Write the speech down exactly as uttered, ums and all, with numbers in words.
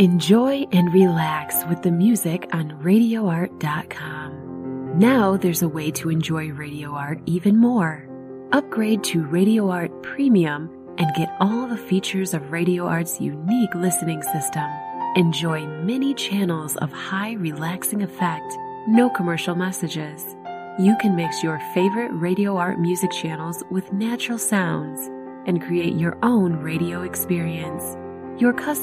Enjoy and relax with the music on radio art dot com. Now there's a way to enjoy Radio Art even more. Upgrade to Radio Art Premium and get all the features of Radio Art's unique listening system. Enjoy many channels of high relaxing effect, no commercial messages. You can mix your favorite Radio Art music channels with natural sounds and create your own radio experience. Your custom